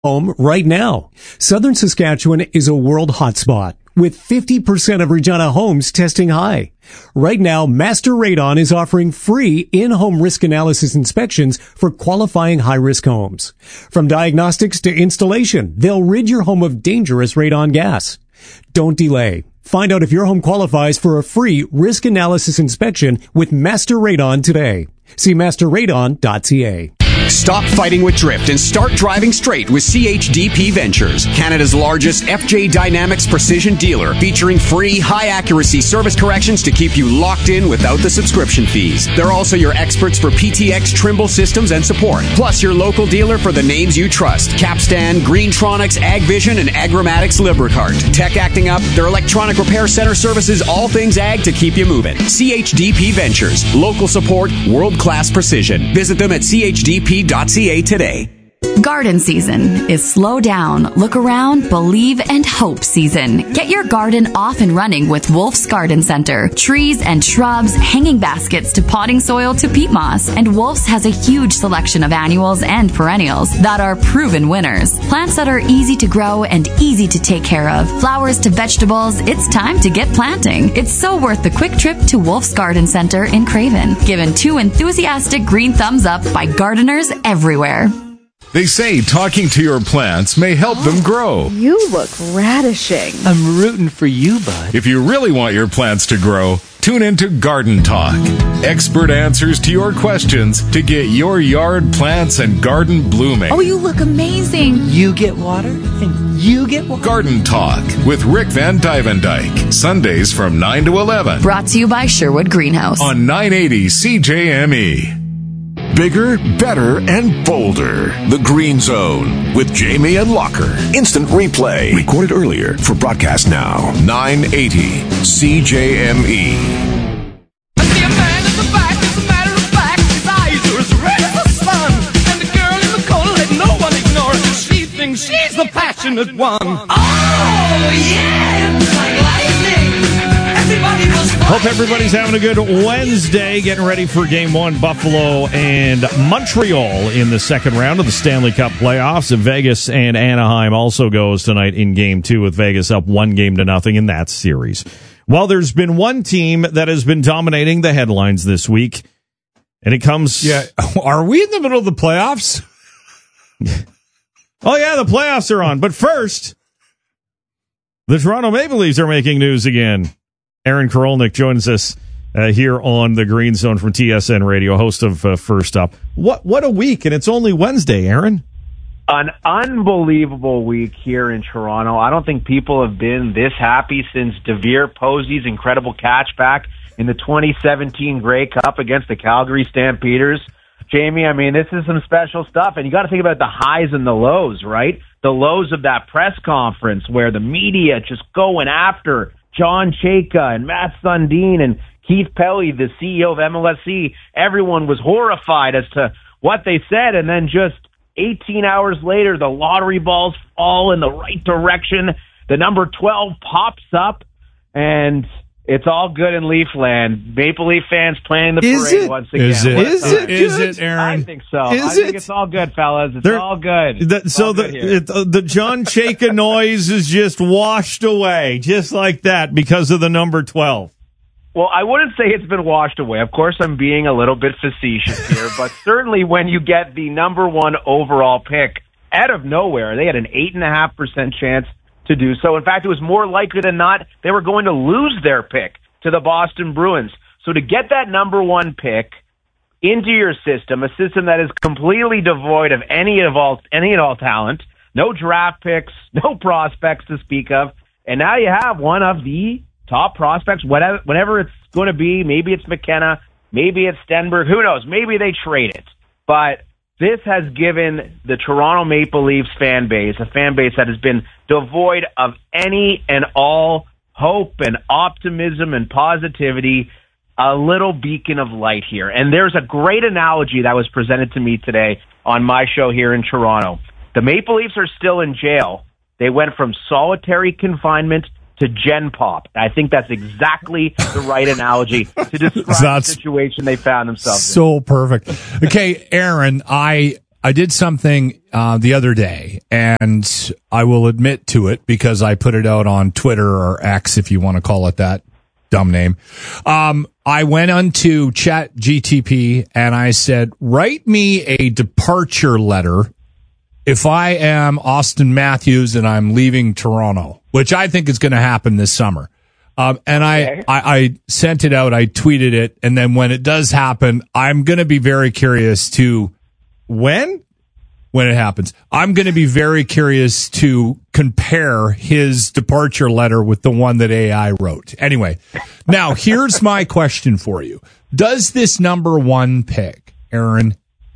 home right now. Southern Saskatchewan is a world hotspot with 50% of Regina homes testing high. Right now, Master Radon is offering free in-home risk analysis inspections for qualifying high-risk homes. From diagnostics to installation, they'll rid your home of dangerous radon gas. Don't delay. Find out if your home qualifies for a free risk analysis inspection with Master Radon today. See masterradon.ca. Stop fighting with drift and start driving straight with CHDP Ventures, Canada's largest FJ Dynamics precision dealer, featuring free high-accuracy service corrections to keep you locked in without the subscription fees. They're also your experts for PTX Trimble systems and support, plus your local dealer for the names you trust: Capstan, Greentronics, AgVision, and Agramatics Lubricart. Tech acting up, their electronic repair center services all things ag to keep you moving. CHDP Ventures, local support, world-class precision. Visit them at CHDP.ca today. Garden season is slow down, look around, believe, and hope season. Get your garden off and running with Wolf's Garden Center. Trees and shrubs, hanging baskets to potting soil to peat moss. And Wolf's has a huge selection of annuals and perennials that are proven winners. Plants that are easy to grow and easy to take care of. Flowers to vegetables, it's time to get planting. It's so worth the quick trip to Wolf's Garden Center in Craven. Given 2 enthusiastic green thumbs up by gardeners everywhere. They say talking to your plants may help them grow. You look radishing. I'm rooting for you, bud. If you really want your plants to grow, tune into Garden Talk. Expert answers to your questions to get your yard plants and garden blooming. Oh, you look amazing. You get water, and you get water. Garden Talk with Rick Van Dyke. Sundays from 9 to 11. Brought to you by Sherwood Greenhouse. On 980 CJME. Bigger, better, and bolder. The Green Zone with Jamie and Locker. Instant replay. Recorded earlier for broadcast now. 980 CJME. I see a man in the back, as a matter of fact. His eyes are as red as the sun. And the girl in the corner, let no one ignore her. She thinks she's the passionate one. Oh, yeah, it's like lightning. Everybody was Hope everybody's having a good Wednesday, getting ready for Game 1, Buffalo and Montreal in the second round of the Stanley Cup playoffs. Vegas and Anaheim also goes tonight in Game 2 with Vegas up 1-0 in that series. Well, there's been one team that has been dominating the headlines this week, and it comes... Yeah, are we in the middle of the playoffs? Oh, yeah, the playoffs are on. But first, the Toronto Maple Leafs are making news again. Aaron Korolnik joins us here on the Green Zone from TSN Radio, host of First Up. What a week, and it's only Wednesday, Aaron. An unbelievable week here in Toronto. I don't think people have been this happy since DeVere Posey's incredible catch back in the 2017 Grey Cup against the Calgary Stampeders. Jamie, I mean, this is some special stuff, and you got to think about the highs and the lows, right? The lows of that press conference where the media just going after John Chayka and Matt Sundin and Keith Pelly, the CEO of MLSE. Everyone was horrified as to what they said, and then just 18 hours later, the lottery balls fall in the right direction. The number 12 pops up, and it's all good in Leafland. Maple Leaf fans planning the parade once again. Is it, Aaron? I think so. I think it's all good, fellas. It's all good. The John Chayka noise is just washed away, just like that, because of the number 12. Well, I wouldn't say it's been washed away. Of course, I'm being a little bit facetious here, but certainly when you get the number 1 overall pick out of nowhere, they had an 8.5% chance to do so. In fact, it was more likely than not they were going to lose their pick to the Boston Bruins. So to get that number 1 pick into your system, a system that is completely devoid of any and all talent, no draft picks, no prospects to speak of, and now you have one of the top prospects, whatever it's going to be. Maybe it's McKenna, maybe it's Stenberg, who knows? Maybe they trade it. But this has given the Toronto Maple Leafs fan base, a fan base that has been devoid of any and all hope and optimism and positivity, a little beacon of light here. And there's a great analogy that was presented to me today on my show here in Toronto. The Maple Leafs are still in jail. They went from solitary confinement to Gen Pop. I think that's exactly the right analogy to describe the situation they found themselves in. So perfect. Okay, Aaron, I I did something the other day, and I will admit to it because I put it out on Twitter or X, if you want to call it that dumb name. I went onto ChatGTP and I said, write me a departure letter if I am Austin Matthews and I'm leaving Toronto, which I think is going to happen this summer. And I sent it out, I tweeted it, and then when it does happen, I'm going to be very curious to when it happens. I'm going to be very curious to compare his departure letter with the one that AI wrote. Anyway, now here's my question for you. Does this number 1 pick, Aaron,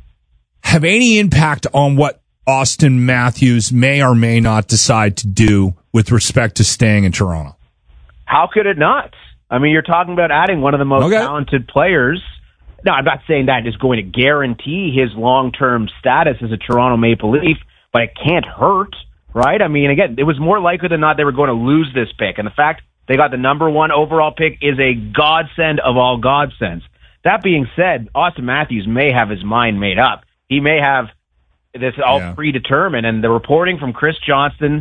have any impact on what Austin Matthews may or may not decide to do with respect to staying in Toronto? How could it not? I mean, you're talking about adding one of the most talented players. No, I'm not saying that is going to guarantee his long-term status as a Toronto Maple Leaf, but it can't hurt, right? I mean, again, it was more likely than not they were going to lose this pick, and the fact they got the number 1 overall pick is a godsend of all godsends. That being said, Austin Matthews may have his mind made up. He may have this all predetermined, and the reporting from Chris Johnston,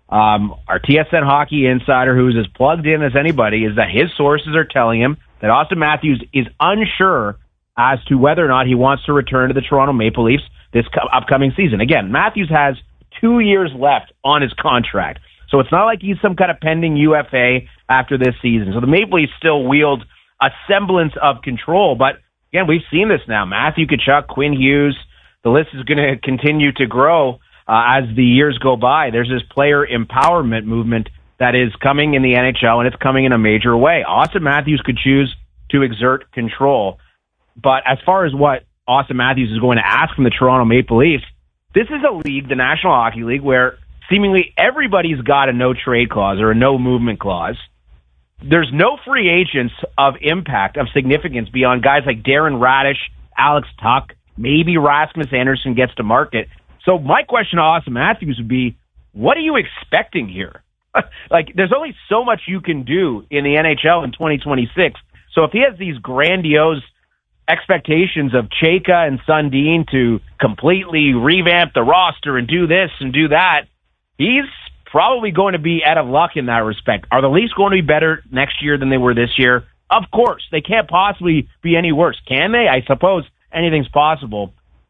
our TSN hockey insider, who's as plugged in as anybody, is that his sources are telling him that Austin Matthews is unsure as to whether or not he wants to return to the Toronto Maple Leafs this upcoming season. Again, Matthews has 2 years left on his contract, so it's not like he's some kind of pending UFA after this season. So the Maple Leafs still wield a semblance of control, but again, we've seen this now. Matthew Tkachuk, Quinn Hughes, the list is going to continue to grow as the years go by. There's this player empowerment movement that is coming in the NHL, and it's coming in a major way. Austin Matthews could choose to exert control. But as far as what Austin Matthews is going to ask from the Toronto Maple Leafs, this is a league, the National Hockey League, where seemingly everybody's got a no-trade clause or a no-movement clause. There's no free agents of impact, of significance, beyond guys like Darren Radish, Alex Tuck, maybe Rasmus Anderson gets to market. So my question to Austin Matthews would be, what are you expecting here? Like, there's only so much you can do in the NHL in 2026. So if he has these grandiose expectations of Chayka and Sundin to completely revamp the roster and do this and do that, he's probably going to be out of luck in that respect. Are the Leafs going to be better next year than they were this year? Of course. They can't possibly be any worse. Can they? I suppose anything's possible.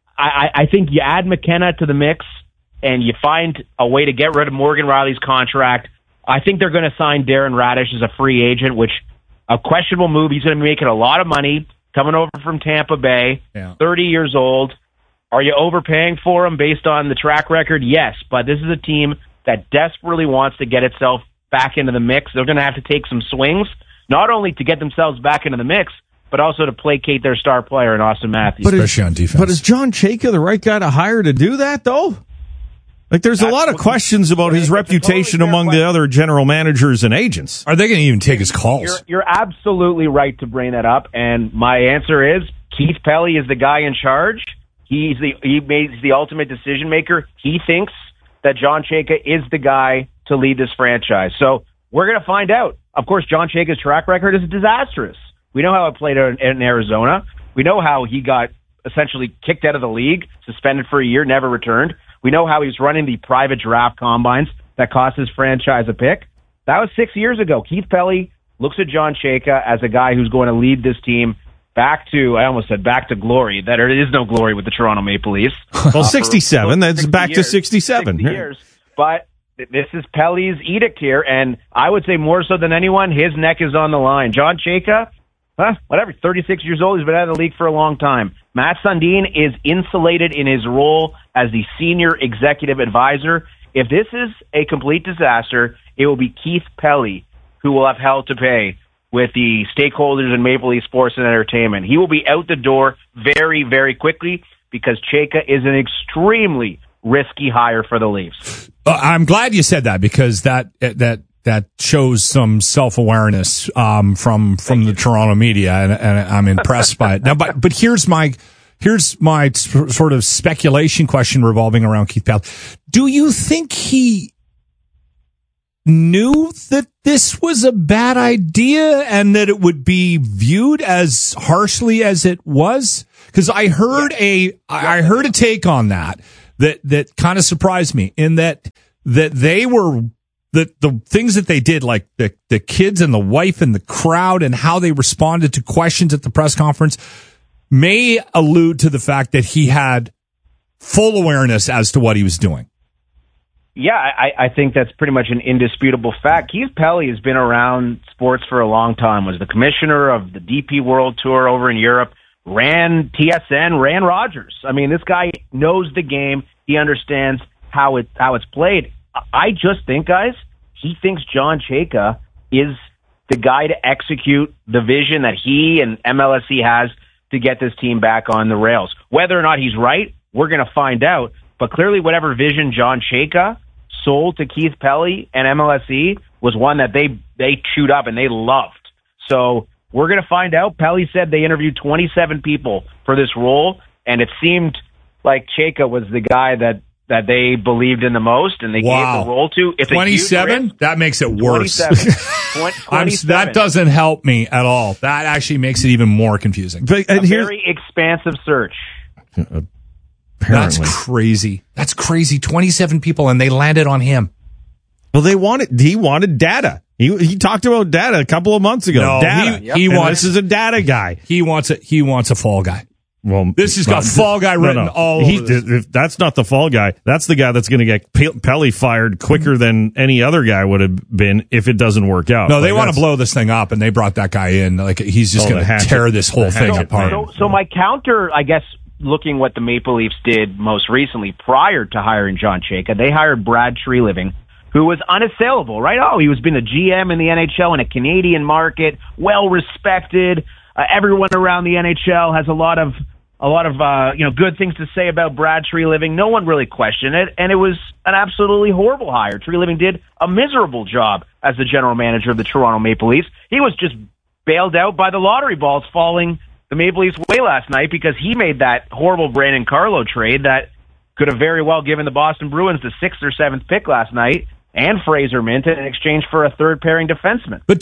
I think you add McKenna to the mix and you find a way to get rid of Morgan Riley's contract. I think they're going to sign Darren Radish as a free agent, which a questionable move. He's going to be making a lot of money coming over from Tampa Bay, 30 years old. Are you overpaying for him based on the track record? Yes, but this is a team that desperately wants to get itself back into the mix. They're going to have to take some swings, not only to get themselves back into the mix, but also to placate their star player in Austin Matthews. Especially on defense. But is John Chayka the right guy to hire to do that, though? Like, there's a lot of questions about his reputation among the other general managers and agents. Are they going to even take his calls? You're absolutely right to bring that up, and my answer is Keith Pelly is the guy in charge. He makes the ultimate decision maker. He thinks that John Chayka is the guy to lead this franchise. So we're going to find out. Of course, John Chayka's track record is disastrous. We know how it played in Arizona. We know how he got essentially kicked out of the league, suspended for a year, never returned. We know how he's running the private draft combines that cost his franchise a pick. That was 6 years ago. Keith Pelly looks at John Chayka as a guy who's going to lead this team back to, I almost said back to glory, that there is no glory with the Toronto Maple Leafs. Well, 67, that's back to 67. 60 years. But this is Pelly's edict here, and I would say more so than anyone, his neck is on the line. John Chayka, whatever, 36 years old, he's been out of the league for a long time. Matt Sundin is insulated in his role as the senior executive advisor. If this is a complete disaster, it will be Keith Pelly who will have hell to pay with the stakeholders in Maple Leaf Sports and Entertainment. He will be out the door very, very quickly because Chayka is an extremely risky hire for the Leafs. I'm glad you said that because that shows some self-awareness from the Toronto media, and I'm impressed by it. Now, but here's my sort of speculation question revolving around Keith Pelly. Do you think he knew that this was a bad idea and that it would be viewed as harshly as it was? Because I heard I heard a take on that kind of surprised me in that they were the things that they did, like the kids and the wife and the crowd and how they responded to questions at the press conference, may allude to the fact that he had full awareness as to what he was doing. Yeah, I think that's pretty much an indisputable fact. Keith Pelley has been around sports for a long time, was the commissioner of the DP World Tour over in Europe, ran TSN, ran Rogers. I mean, this guy knows the game. He understands how it's played. I just think, guys, he thinks John Chayka is the guy to execute the vision that he and MLSE has to get this team back on the rails. Whether or not he's right, we're going to find out. But clearly, whatever vision John Chayka sold to Keith Pelley and MLSE was one that they chewed up and they loved. So we're going to find out. Pelley said they interviewed 27 people for this role, and it seemed like Chayka was the guy that they believed in the most, and they gave the role to. It's 27? That makes it worse. 27. That doesn't help me at all. That actually makes it even more confusing. But, a very expansive search. That's crazy. That's crazy. 27 people, and they landed on him. Well, he wanted data. He talked about data a couple of months ago. No, data. This is a data guy. He wants a fall guy. Well, this has got fall guy written all over this. That's not the fall guy. That's the guy that's going to get Pelley fired quicker than any other guy would have been if it doesn't work out. No, they want to blow this thing up, and they brought that guy in. Like he's just going to tear this whole thing apart. So my counter, I guess, looking what the Maple Leafs did most recently prior to hiring John Chayka, they hired Brad Treliving, who was unassailable, right? Oh, he was been a GM in the NHL in a Canadian market, well respected. Everyone around the NHL has a lot of good things to say about Brad Treliving. No one really questioned it, and it was an absolutely horrible hire. Treliving did a miserable job as the general manager of the Toronto Maple Leafs. He was just bailed out by the lottery balls falling the Maple Leafs way last night because he made that horrible Brandon Carlo trade that could have very well given the Boston Bruins the 6th or 7th pick last night and Fraser Minton in exchange for a third-pairing defenseman. But,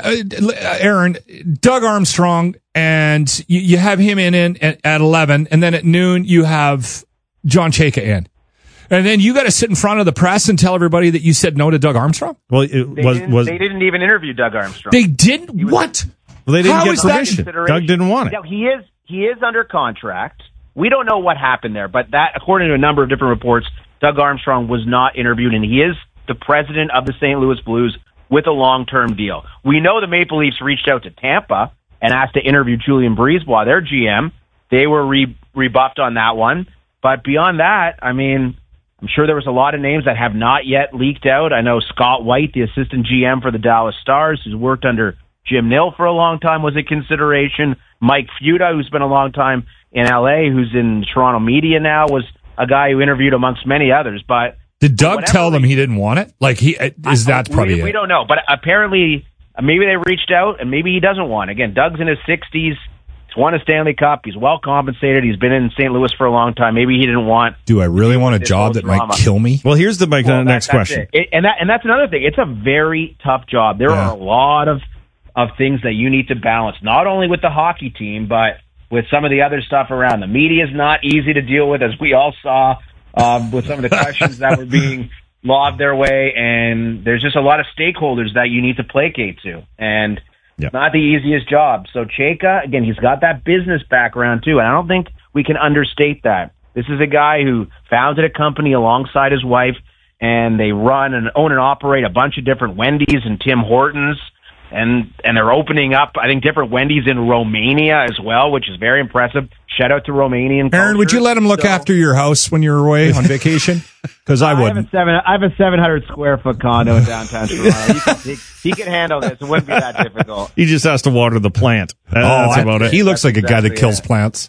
Aaron, Doug Armstrong, and you have him in at 11, and then at noon you have John Chayka in. And then you got to sit in front of the press and tell everybody that you said no to Doug Armstrong? Well, they didn't even interview Doug Armstrong. They didn't? What? Well, they didn't get permission. Doug didn't want it. No, he is under contract. We don't know what happened there, but that, according to a number of different reports, Doug Armstrong was not interviewed, and he is the president of the St. Louis Blues with a long-term deal. We know the Maple Leafs reached out to Tampa and asked to interview Julian Brisebois, their GM. They were rebuffed on that one. But beyond that, I mean, I'm sure there was a lot of names that have not yet leaked out. I know Scott White, the assistant GM for the Dallas Stars, who's worked under Jim Nill for a long time, was a consideration. Mike Futa, who's been a long time in L.A., who's in Toronto media now, was a guy who interviewed amongst many others. But did Doug tell them he didn't want it? Like probably we don't know. But apparently, maybe they reached out, and maybe he doesn't want it. Again, Doug's in his 60s. He's won a Stanley Cup. He's well compensated. He's been in St. Louis for a long time. Maybe he didn't want. Do I really want a job that might kill me? Well, here's the next question. And that's another thing. It's a very tough job. There are a lot of things that you need to balance, not only with the hockey team, but with some of the other stuff around. The media is not easy to deal with, as we all saw with some of the questions that were being lobbed their way. And there's just a lot of stakeholders that you need to placate to. And it's not the easiest job. So Chayka, again, he's got that business background too. And I don't think we can understate that. This is a guy who founded a company alongside his wife, and they run and own and operate a bunch of different Wendy's and Tim Hortons. And they're opening up, I think, different Wendy's in Romania as well, which is very impressive. Shout out to Romanian culture. Aaron, would you let him look after your house when you're away on vacation? Because I wouldn't. I have a 700 square foot condo in downtown Toronto. He can handle this. It wouldn't be that difficult. He just has to water the plant. That's about it. He looks like a guy that kills plants.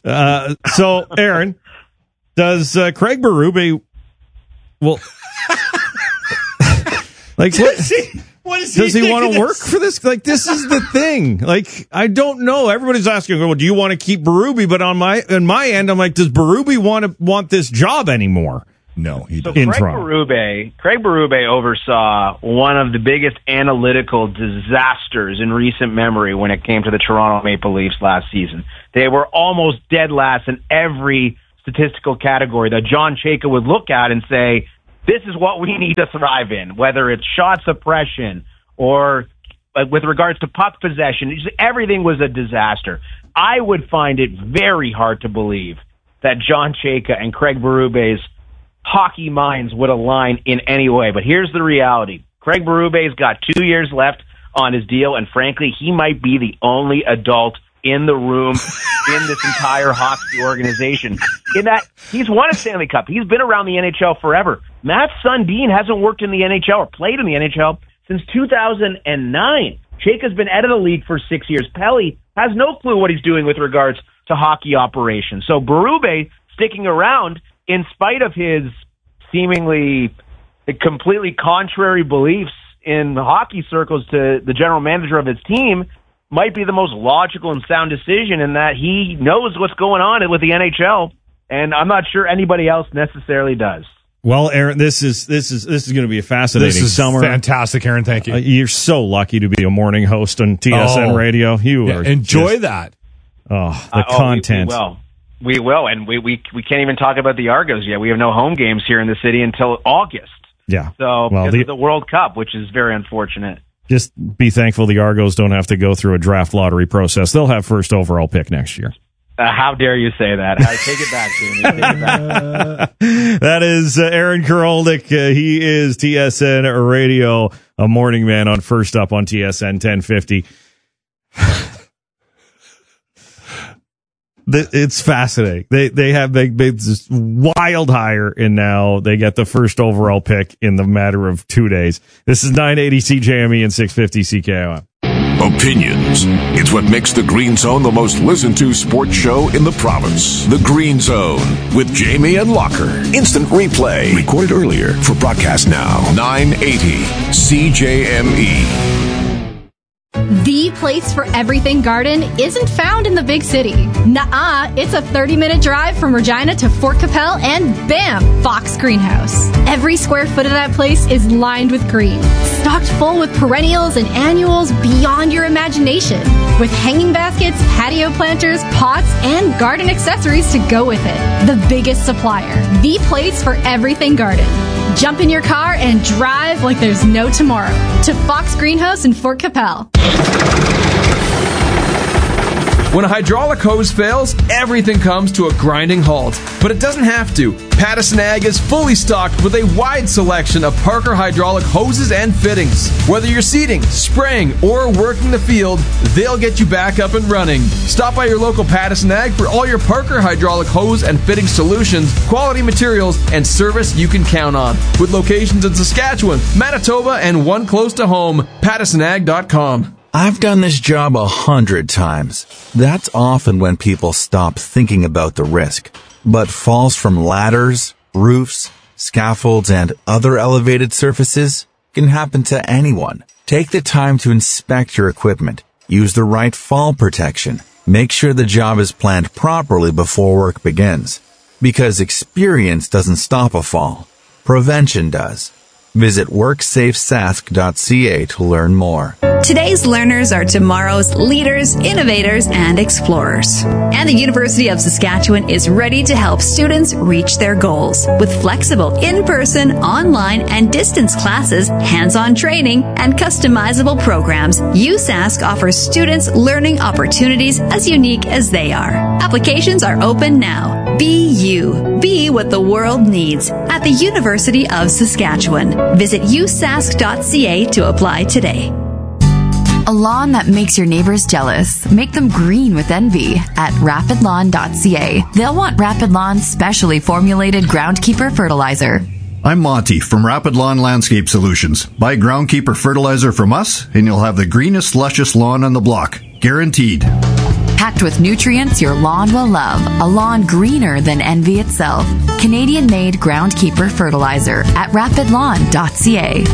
So, Aaron, does Craig Berube... Well... like, what does he want to work for this? Like, this is the thing. Like, I don't know. Everybody's asking, well, do you want to keep Berube? But on my end, I'm like, does Berube want this job anymore? No, he So didn't. Craig Berube oversaw one of the biggest analytical disasters in recent memory when it came to the Toronto Maple Leafs last season. They were almost dead last in every statistical category that John Chayka would look at and say, this is what we need to thrive in, whether it's shot suppression or with regards to puck possession. Everything was a disaster. I would find it very hard to believe that John Chayka and Craig Berube's hockey minds would align in any way. But here's the reality. Craig Berube's got 2 years left on his deal, and frankly, he might be the only adult in the room in this entire hockey organization. In that, he's won a Stanley Cup. He's been around the NHL forever. Matt Sundin hasn't worked in the NHL or played in the NHL since 2009. Chayka's been out of the league for 6 years. Pelly has no clue what he's doing with regards to hockey operations. So Berube sticking around in spite of his seemingly completely contrary beliefs in the hockey circles to the general manager of his team might be the most logical and sound decision, in that he knows what's going on with the NHL, and I'm not sure anybody else necessarily does. Well, Aaron, this is going to be a fascinating summer. Fantastic, Aaron. Thank you. You're so lucky to be a morning host on TSN Radio. You are enjoy that. The content. We will, and we can't even talk about the Argos yet. We have no home games here in the city until August. Yeah. So because of the World Cup, which is very unfortunate. Just be thankful the Argos don't have to go through a draft lottery process. They'll have first overall pick next year. How dare you say that? Take it back, Jamie. Take it back. That is Aaron Karolnik. He is TSN Radio, a morning man on First Up on TSN 1050. It's fascinating. They have this wild hire, and now they get the first overall pick in the matter of 2 days. This is 980 CJME and 650 CKOM. Opinions. It's what makes the Green Zone the most listened to sports show in the province. The Green Zone with Jamie and Locker. Instant replay. Recorded earlier for broadcast now. 980 CJME. The place for everything garden isn't found in the big city. Nuh-uh, it's a 30-minute drive from Regina to Fort Capel, and bam, Fox Greenhouse. Every square foot of that place is lined with green, stocked full with perennials and annuals beyond your imagination, with hanging baskets, patio planters, pots, and garden accessories to go with it. The biggest supplier, the place for everything garden. Jump in your car and drive like there's no tomorrow to Fox Greenhouse in Fort Capel. When a hydraulic hose fails, everything comes to a grinding halt. But it doesn't have to. Patterson Ag is fully stocked with a wide selection of Parker hydraulic hoses and fittings. Whether you're seeding, spraying, or working the field, they'll get you back up and running. Stop by your local Patterson Ag for all your Parker hydraulic hose and fitting solutions, quality materials, and service you can count on. With locations in Saskatchewan, Manitoba, and one close to home, PattersonAg.com. I've done this job 100 times. That's often when people stop thinking about the risk. But falls from ladders, roofs, scaffolds, and other elevated surfaces can happen to anyone. Take the time to inspect your equipment. Use the right fall protection. Make sure the job is planned properly before work begins. Because experience doesn't stop a fall. Prevention does. Visit WorksafeSask.ca to learn more. Today's learners are tomorrow's leaders, innovators, and explorers. And the University of Saskatchewan is ready to help students reach their goals. With flexible in-person, online, and distance classes, hands-on training, and customizable programs, USask offers students learning opportunities as unique as they are. Applications are open now. Be you. Be what the world needs at the University of Saskatchewan. Visit usask.ca to apply today. A lawn that makes your neighbors jealous. Make them green with envy at rapidlawn.ca. They'll want Rapid Lawn's specially formulated Groundkeeper fertilizer. I'm Monty from Rapid Lawn Landscape Solutions. Buy Groundkeeper fertilizer from us, and you'll have the greenest, luscious lawn on the block. Guaranteed. Packed with nutrients your lawn will love. A lawn greener than envy itself. Canadian-made Groundkeeper fertilizer at rapidlawn.ca.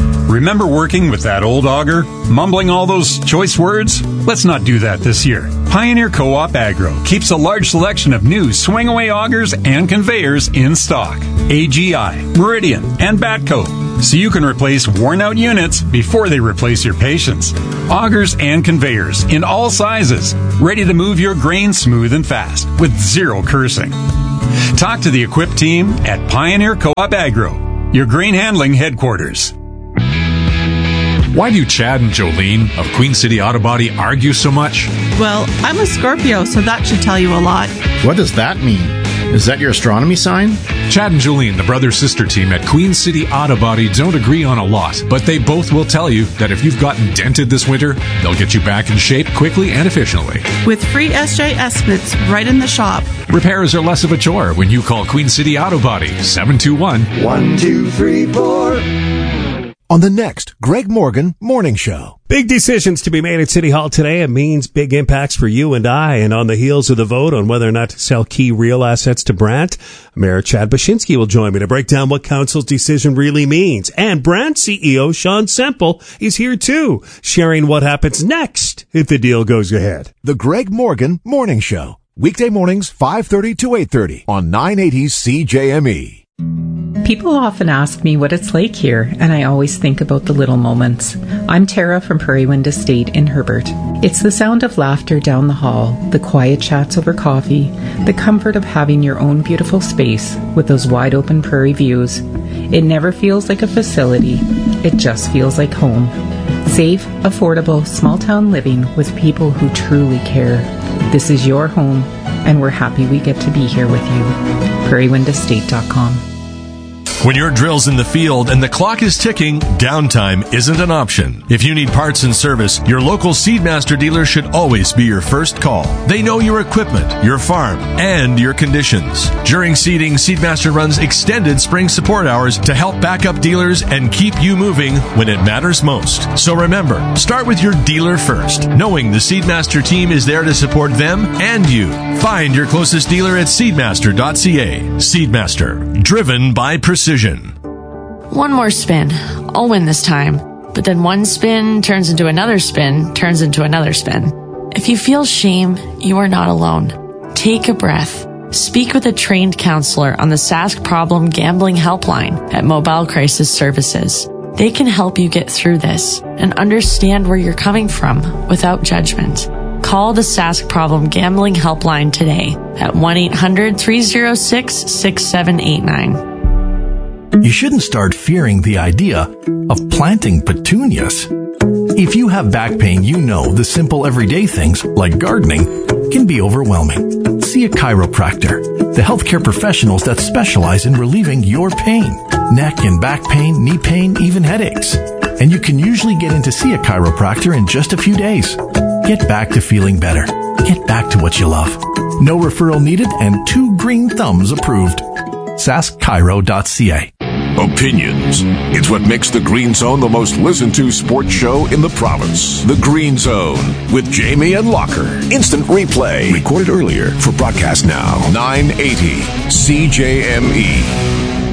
Remember working with that old auger? Mumbling all those choice words? Let's not do that this year. Pioneer Co-op Agro keeps a large selection of new swing-away augers and conveyors in stock. AGI, Meridian, and Batco, so you can replace worn-out units before they replace your patience. Augers and conveyors in all sizes, ready to move your grain smooth and fast with zero cursing. Talk to the equipped team at Pioneer Co-op Agro, your grain handling headquarters. Why do Chad and Jolene of Queen City Auto Body argue so much? Well, I'm a Scorpio, so that should tell you a lot. What does that mean? Is that your astronomy sign? Chad and Jolene, the brother-sister team at Queen City Auto Body, don't agree on a lot, but they both will tell you that if you've gotten dented this winter, they'll get you back in shape quickly and efficiently. With free SJ estimates right in the shop. Repairs are less of a chore when you call Queen City Auto Body, 721-1234. On the next Greg Morgan Morning Show. Big decisions to be made at City Hall today. It means big impacts for you and I. And on the heels of the vote on whether or not to sell key real assets to Brandt, Mayor Chad Baczynski will join me to break down what council's decision really means. And Brandt CEO Sean Semple is here too, sharing what happens next if the deal goes ahead. The Greg Morgan Morning Show. Weekday mornings, 5:30 to 8:30 on 980 CJME. People often ask me what it's like here, and I always think about the little moments. I'm Tara from Prairie Wind Estate in Herbert. It's the sound of laughter down the hall, the quiet chats over coffee, the comfort of having your own beautiful space with those wide open prairie views. It never feels like a facility. It just feels like home. Safe, affordable, small town living with people who truly care. This is your home, and we're happy we get to be here with you. PrairieWindEstate.com. When your drill's in the field and the clock is ticking, downtime isn't an option. If you need parts and service, your local Seedmaster dealer should always be your first call. They know your equipment, your farm, and your conditions. During seeding, Seedmaster runs extended spring support hours to help back up dealers and keep you moving when it matters most. So remember, start with your dealer first, knowing the Seedmaster team is there to support them and you. Find your closest dealer at seedmaster.ca. Seedmaster, driven by precision. One more spin. I'll win this time. But then one spin turns into another spin, turns into another spin. If you feel shame, you are not alone. Take a breath. Speak with a trained counselor on the Sask Problem Gambling Helpline at Mobile Crisis Services. They can help you get through this and understand where you're coming from without judgment. Call the Sask Problem Gambling Helpline today at 1-800-306-6789. You shouldn't start fearing the idea of planting petunias. If you have back pain, you know the simple everyday things like gardening can be overwhelming. See a chiropractor, the healthcare professionals that specialize in relieving your pain, neck and back pain, knee pain, even headaches. And you can usually get in to see a chiropractor in just a few days. Get back to feeling better. Get back to what you love. No referral needed and 2 green thumbs approved. SaskChiro.ca. Opinions. It's what makes The Green Zone the most listened to sports show in the province. The Green Zone with Jamie and Locker. Instant replay. Recorded earlier for broadcast now. 980 CJME.